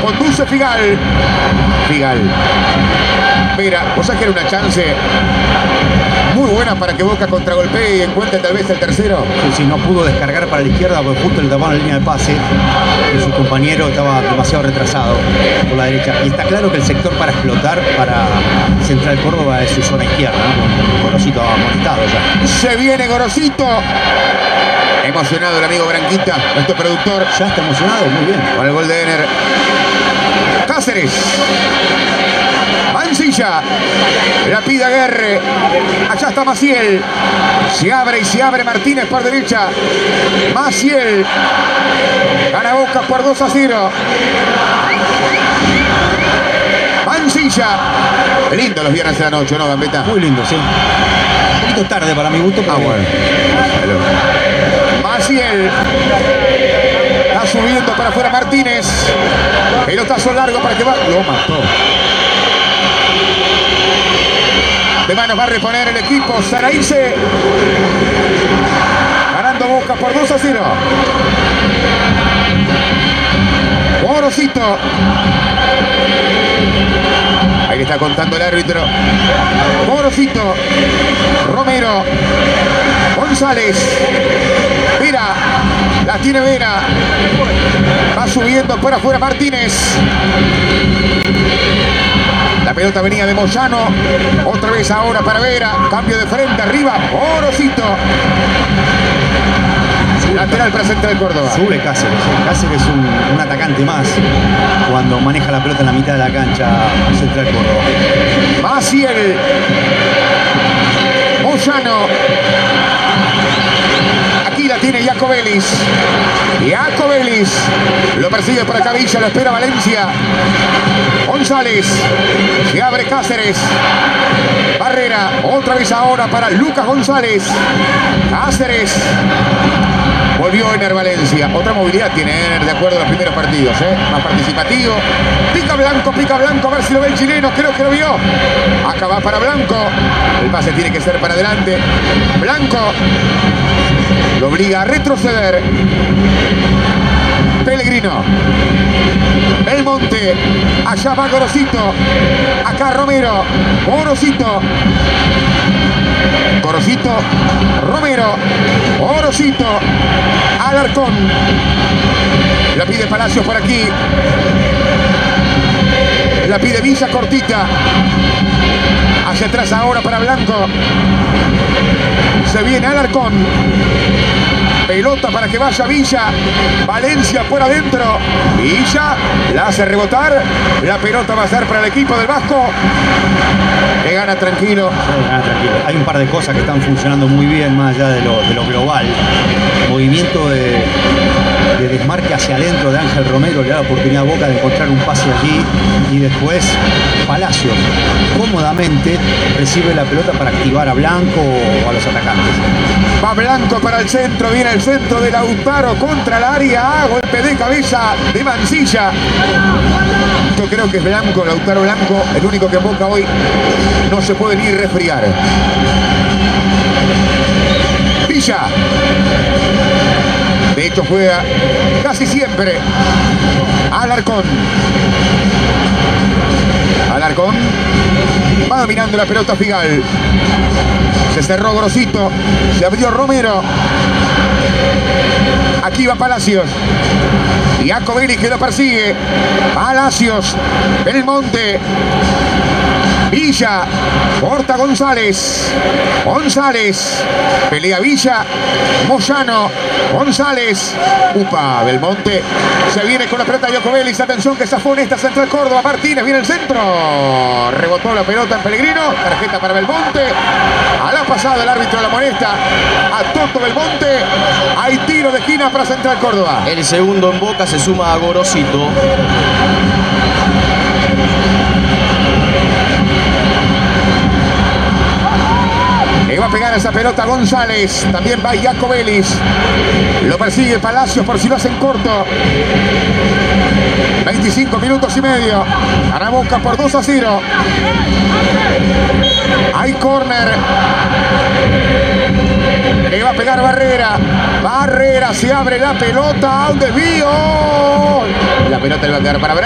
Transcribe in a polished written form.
Conduce Figal. Figal. Mira, vos sabés que era una chance muy buena para que Boca contragolpee y encuentre tal vez el tercero. Sí, no pudo descargar para la izquierda porque justo le taparon la línea de pase y su compañero estaba demasiado retrasado por la derecha. Y está claro que el sector para explotar para Central Córdoba es su zona izquierda, ¿no? Con Gorosito amonestado ya. Se viene Gorosito. Emocionado el amigo Branquita, nuestro productor. Ya está emocionado, muy bien. Con el gol de Ener. Cáceres. Mancilla. La pide Aguerre. Allá está Maciel. Se abre y se abre Martínez por derecha. Maciel. Gana Boca por 2-0. Mancilla. Lindo los viernes de la noche, ¿no, Gambetta? Muy lindo, sí. Un poquito tarde para mi gusto, pero bueno. Maciel. Está subiendo para afuera Martínez. Pelotazo largo para que va. Lo mató. De manos va a reponer el equipo Saraíce. Ganando Boca por 2-0. Gorosito. Ahí le está contando el árbitro. Gorosito. Romero. González. Vera. La tiene Vera. Va subiendo por afuera Martínez. La pelota venía de Moyano. Otra vez ahora para Vera. Cambio de frente arriba. Gorosito. Lateral para Central de Córdoba. Sube Cáceres. Cáceres es un atacante más cuando maneja la pelota en la mitad de la cancha Central Córdoba. Maciel. Moyano. Aquí la tiene Jacobelis. Jacobelis. Lo persigue por acá Villa. Lo espera Valencia. González. Se abre Cáceres. Barrera. Otra vez ahora para Lucas González. Cáceres. Volvió Ener Valencia. Otra movilidad tiene Ener de acuerdo a los primeros partidos. Más participativo. Pica Blanco. A ver si lo ve el chileno. Creo que lo vio. Acá va para Blanco. El pase tiene que ser para adelante. Blanco. Lo obliga a retroceder. Pellegrino. Belmonte. Allá va Gorosito. Acá Romero. Gorosito. Gorosito. Romero. Gorosito. Alarcón. La pide Palacios por aquí. La pide Villa cortita. Hacia atrás ahora para Blanco. Se viene Alarcón. Pelota para que vaya Villa. Valencia por adentro. Villa la hace rebotar. La pelota va a ser para el equipo del Vasco. Que gana tranquilo. Sí, gana tranquilo. Hay un par de cosas que están funcionando muy bien más allá de lo global. Movimiento de desmarque hacia adentro de Ángel Romero. Le da la oportunidad a Boca de encontrar un pase allí. Y después Palacios cómodamente recibe la pelota para activar a Blanco o a los atacantes. Va Blanco para el centro, viene el centro de Lautaro contra el área, golpe de cabeza de Mancilla. Yo creo que es Blanco, Lautaro Blanco, el único que en Boca hoy no se puede ni resfriar. Villa. De hecho juega casi siempre. Alarcón. Alarcón. Va dominando la pelota Figal. Se cerró Gorosito. Se abrió Romero. Aquí va Palacios. Jacobelis que lo persigue. Palacios. Belmonte. Villa. Corta González. González. Pelea Villa. Moyano. González. Upa. Belmonte. Se viene con la pelota Jacobelis. Atención que zafó en esta Central Córdoba. Martínez viene el centro. Rebotó la pelota en Pellegrino. Tarjeta para Belmonte. A la pasada el árbitro la molesta a Toto Belmonte. Hay tiro de esquina para Central Córdoba. El segundo en Boca se suma a Gorosito. Le va a pegar esa pelota González. También va Jacobelis. Lo persigue Palacios por si lo hacen corto. 25 minutos y medio. Gana Boca por 2-0. Hay córner. Le va a pegar Barrera. Barrera, se abre la pelota. Un desvío. La pelota le va a quedar para